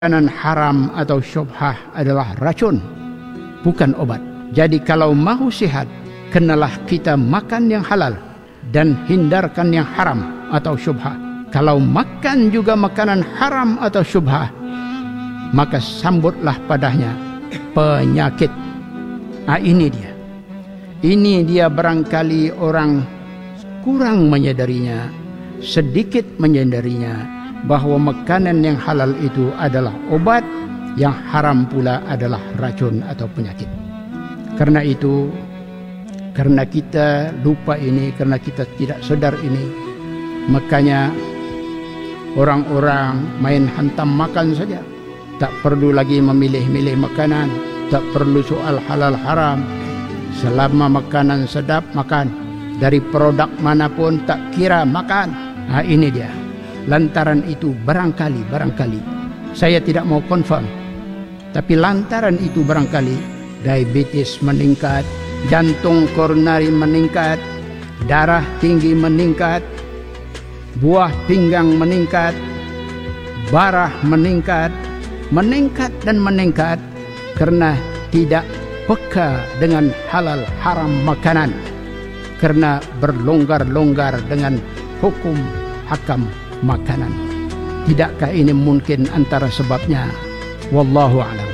makanan haram atau syubhah adalah racun, bukan obat. Jadi kalau mahu sihat, kenalah kita makan yang halal dan hindarkan yang haram atau syubhah. Kalau makan juga makanan haram atau syubhah, maka sambutlah padanya penyakit. Ini dia. Ini dia barangkali orang kurang menyadarinya, sedikit menyadarinya, bahawa makanan yang halal itu adalah obat, yang haram pula adalah racun atau penyakit. Karena itu, karena kita lupa ini, karena kita tidak sedar ini, makanya orang-orang main hantam makan saja. Tak perlu lagi memilih-milih makanan, tak perlu soal halal haram. Selama makanan sedap, makan. Dari produk manapun tak kira makan. Ini dia. Lantaran itu barangkali saya tidak mau confirm, tapi lantaran itu barangkali diabetes meningkat, jantung koronari meningkat, darah tinggi meningkat, buah pinggang meningkat, darah meningkat dan meningkat karena tidak peka dengan halal haram makanan, karena berlonggar-longgar dengan hukum hakam makanan. Tidakkah ini mungkin antara sebabnya? Wallahu a'lam.